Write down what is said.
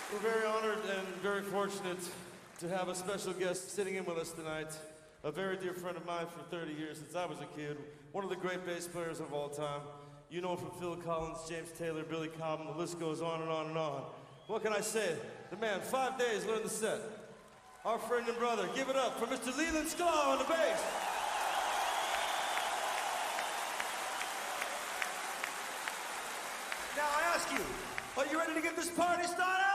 We're very honored and very fortunate to have a special guest sitting in with us tonight. A very dear friend of mine for 30 years since I was a kid. One of the great bass players of all time. You know him from Phil Collins, James Taylor, Billy Cobham, the list goes on and on and on. What can I say? The man, 5 days, learned the set. Our friend and brother, give it up for Mr. Leland Sklar on the bass. Now I ask you, are you ready to get this party started?